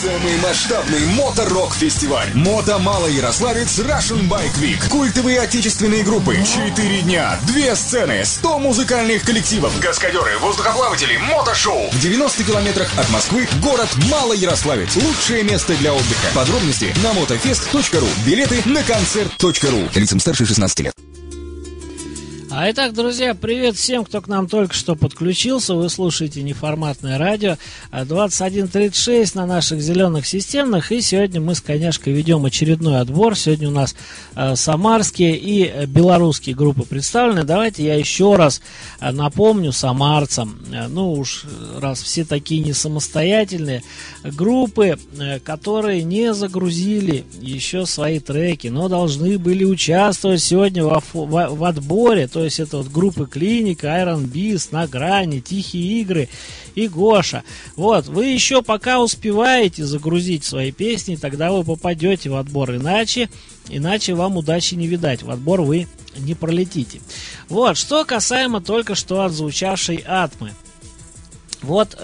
Самый масштабный мото-рок-фестиваль «Мото-Малоярославец Russian Bike Week». Культовые отечественные группы, 4 дня, 2 сцены, 100 музыкальных коллективов, каскадеры, воздухоплаватели, мотошоу. В 90 километрах от Москвы город Малоярославец. Лучшее место для отдыха. Подробности на motofest.ru. Билеты на концерт.ру. Лицам старше 16 лет. А итак, друзья, привет всем, кто к нам только что подключился. Вы слушаете неформатное радио 21:36 на наших зеленых системных. И сегодня мы с Коняшкой ведем очередной отбор. Сегодня у нас самарские и белорусские группы представлены. Давайте я еще раз напомню самарцам, ну уж раз все такие не самостоятельные, группы, которые не загрузили еще свои треки, но должны были участвовать сегодня в отборе. То есть это вот группы Клиника, Iron Beast, На Грани, Тихие Игры и Гоша. Вот, вы еще пока успеваете загрузить свои песни, тогда вы попадете в отбор, иначе вам удачи не видать, в отбор вы не пролетите. Вот, что касаемо только что отзвучавшей Атмы. Вот,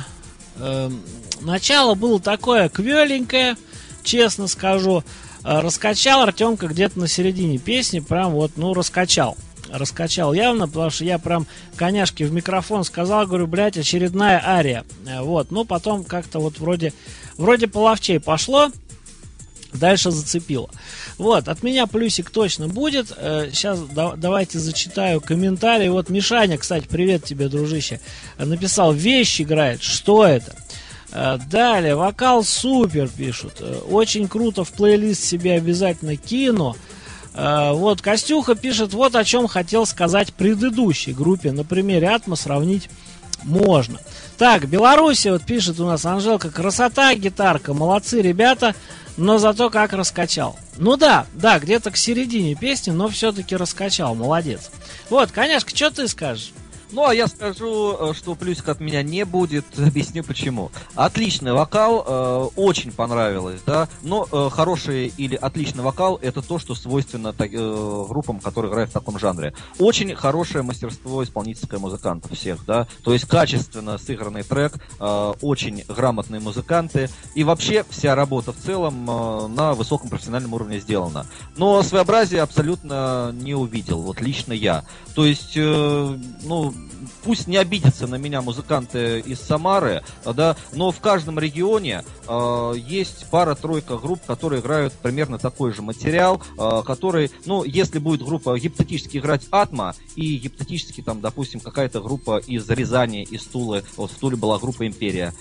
начало было такое квеленькое, честно скажу. Раскачал Артемка где-то на середине песни, прям вот, ну, раскачал явно, потому что я прям Коняшке в микрофон сказал, говорю, блядь, очередная ария. Вот, ну потом как-то вот вроде половчей пошло, дальше зацепило. Вот, от меня плюсик точно будет. Сейчас давайте зачитаю комментарии. Вот Мишаня, кстати, привет тебе, дружище, написал, вещь играет, что это? Далее, вокал супер, пишут. Очень круто, в плейлист себе обязательно кину. Вот, Костюха пишет, вот о чем хотел сказать предыдущей группе. На примере Атма сравнить можно. Так, Белоруссия, вот пишет у нас Анжелка, красота, гитарка, молодцы ребята, но зато как раскачал. Ну да, где-то к середине песни, но все-таки раскачал, молодец. Вот, Коняшка, что ты скажешь? Ну, а я скажу, что плюсика от меня не будет, объясню почему. Отличный вокал, очень понравилось, да, но хороший или отличный вокал — это то, что свойственно группам, которые играют в таком жанре. Очень хорошее мастерство исполнительское музыкантов всех, да, то есть качественно сыгранный трек, очень грамотные музыканты, и вообще вся работа в целом на высоком профессиональном уровне сделана. Но своеобразие абсолютно не увидел, вот лично я. То есть, ну, пусть не обидятся на меня музыканты из Самары, да, но в каждом регионе есть пара-тройка групп, которые играют примерно такой же материал, который, ну, если будет группа гипотетически играть Атма и гипотетически там, допустим, какая-то группа из Рязани, из Тулы, вот в Туле была группа Империя,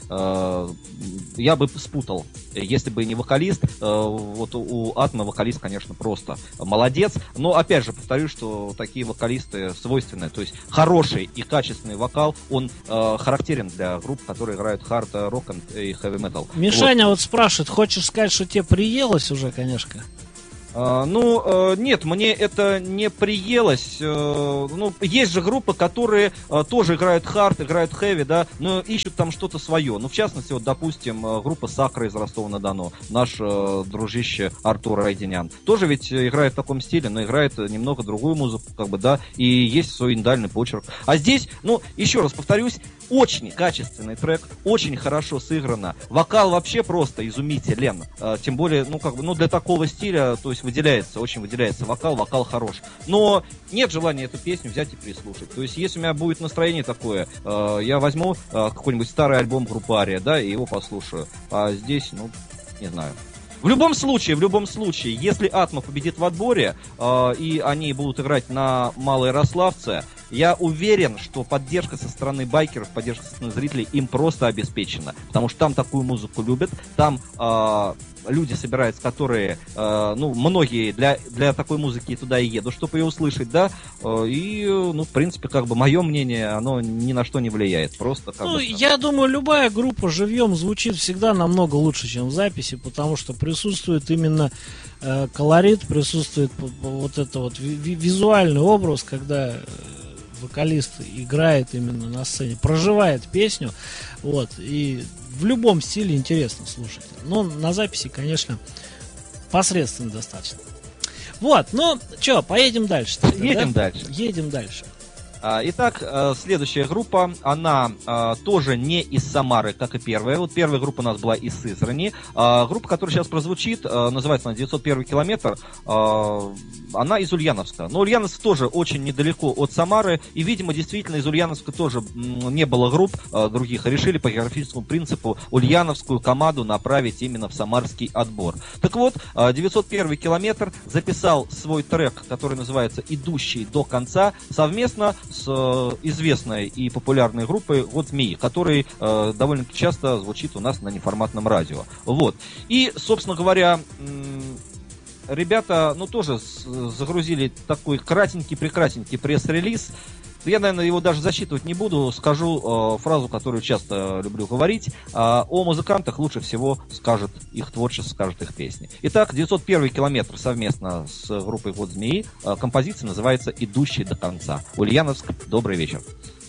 я бы спутал, если бы не вокалист. Вот у Атмы вокалист, конечно, просто молодец, но опять же повторю, что такие вокалисты свойственны, то есть хороший и качественный вокал, он характерен для групп, которые играют хард-рок и хэви-метал. Мишаня вот спрашивает, хочешь сказать, что тебе приелось уже, конечно? Нет, мне это не приелось. Ну, есть же группы, которые тоже играют хард, играют хэви, да, но ищут там что-то свое. Ну, в частности, вот, допустим, группа Сакра из Ростова-на-Дону, наш дружище Артур Айденян, тоже ведь играет в таком стиле, но играет немного другую музыку, как бы, да, и есть свой индивидуальный почерк. А здесь, ну, еще раз повторюсь, очень качественный трек, очень хорошо сыграно. Вокал вообще просто изумителен. Тем более, ну, как бы, ну, для такого стиля, то есть очень выделяется вокал хорош. Но нет желания эту песню взять и переслушать. То есть, если у меня будет настроение такое, я возьму какой-нибудь старый альбом группы Ария, да, и его послушаю. А здесь, ну, не знаю. В любом случае, если Атма победит в отборе, и они будут играть на Малоярославце, я уверен, что поддержка со стороны байкеров, поддержка со стороны зрителей им просто обеспечена. Потому что там такую музыку любят, там люди собираются, которые, ну, многие для такой музыки туда и едут, чтобы ее услышать, да, и, ну, в принципе, как бы, мое мнение, оно ни на что не влияет, просто как бы... Я думаю, любая группа живьем звучит всегда намного лучше, чем в записи, потому что присутствует именно колорит, присутствует вот это вот визуальный образ, когда вокалист играет именно на сцене, проживает песню, вот, и в любом стиле интересно слушать. Но на записи, конечно, посредственно достаточно. Вот, ну, что, поедем дальше. Едем дальше. Едем дальше. Итак, следующая группа, она тоже не из Самары, как и первая. Вот первая группа у нас была из Сызрани. Группа, которая сейчас прозвучит, называется она 901 километр, она из Ульяновска. Но Ульяновск тоже очень недалеко от Самары, и, видимо, действительно из Ульяновска тоже не было групп других. Решили по географическому принципу ульяновскую команду направить именно в самарский отбор. Так вот, 901 километр записал свой трек, который называется «Идущий до конца», совместно с известной и популярной группой «Вот змеи», который довольно часто звучит у нас на неформатном радио. Вот. И, собственно говоря, ребята, тоже загрузили такой кратенький пресс-релиз. Я, наверное, его даже зачитывать не буду. Скажу фразу, которую часто люблю говорить. О музыкантах лучше всего скажет их творчество, скажет их песни. Итак, 901 километр совместно с группой «Вот змеи». Композиция называется «Идущий до конца». Ульяновск, добрый вечер.